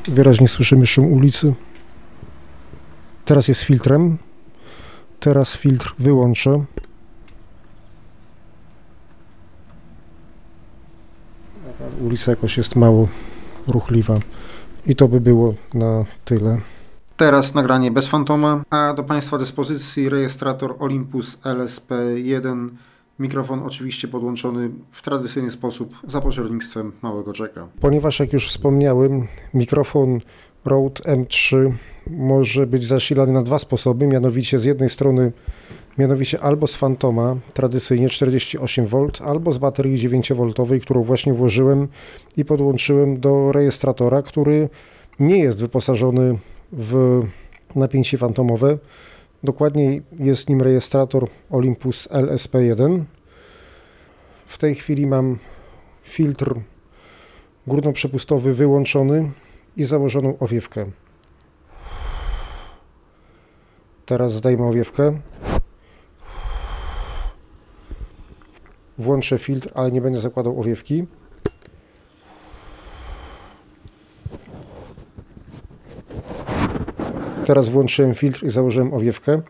Wyraźnie słyszymy szum ulicy. Teraz jest filtrem. Teraz filtr wyłączę. Ulica jakoś jest mało ruchliwa. I to by było na tyle. Teraz nagranie bez fantoma, a do Państwa dyspozycji rejestrator Olympus LSP1. Mikrofon oczywiście podłączony w tradycyjny sposób za pośrednictwem małego jacka. Ponieważ, jak już wspomniałem, mikrofon Rode M3 może być zasilany na dwa sposoby, mianowicie z jednej strony albo z fantoma, tradycyjnie 48V, albo z baterii 9V, którą właśnie włożyłem i podłączyłem do rejestratora, który nie jest wyposażony w napięcie fantomowe. Dokładniej jest nim rejestrator Olympus LSP1. W tej chwili mam filtr górnoprzepustowy wyłączony i założoną owiewkę. Teraz zdejmę owiewkę. Włączę filtr, ale nie będę zakładał owiewki. Teraz włączyłem filtr i założyłem owiewkę.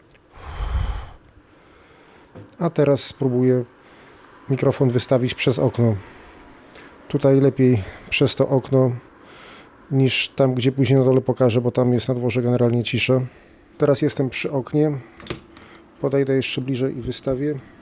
A teraz spróbuję mikrofon wystawić przez okno. Tutaj lepiej przez to okno niż tam, gdzie później na dole pokażę, bo tam jest na dworze generalnie cisza. Teraz jestem przy oknie. Podejdę jeszcze bliżej i wystawię.